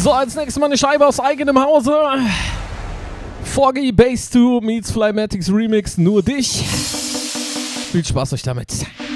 So, als nächstes mal eine Scheibe aus eigenem Hause. Foggy Bass 2 meets Flymatics Remix, nur dich. Viel Spaß euch damit.